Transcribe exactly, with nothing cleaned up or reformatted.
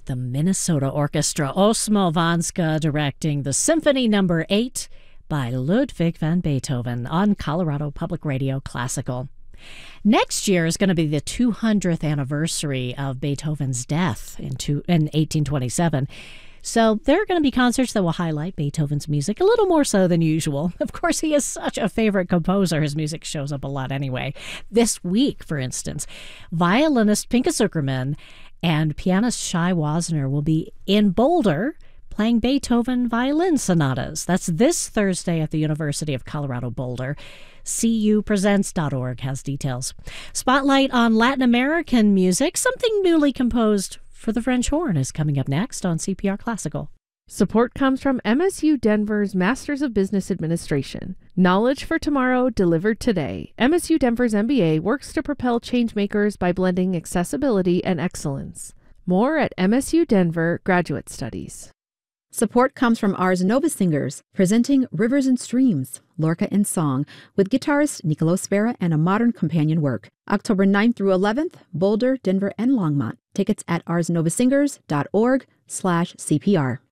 the Minnesota Orchestra. Osmo Vanska directing the Symphony Number eight by Ludwig van Beethoven on Colorado Public Radio Classical. Next year is going to be the two hundredth anniversary of Beethoven's death in, two, in eighteen twenty-seven. So there are going to be concerts that will highlight Beethoven's music a little more so than usual. Of course, he is such a favorite composer. His music shows up a lot anyway. This week, for instance, violinist Pinka Zuckerman and pianist Shai Wasner will be in Boulder playing Beethoven violin sonatas. That's this Thursday at the University of Colorado Boulder. C U presents dot org has details. Spotlight on Latin American music. Something newly composed for the French horn is coming up next on C P R Classical. Support comes from M S U Denver's Masters of Business Administration. Knowledge for tomorrow, delivered today. M S U Denver's M B A works to propel changemakers by blending accessibility and excellence. More at M S U Denver Graduate Studies. Support comes from Ars Nova Singers, presenting Rivers and Streams, Lorca in Song, with guitarist Nicolos Vera and a modern companion work. October ninth through eleventh, Boulder, Denver, and Longmont. Tickets at ars nova singers dot org slash C P R.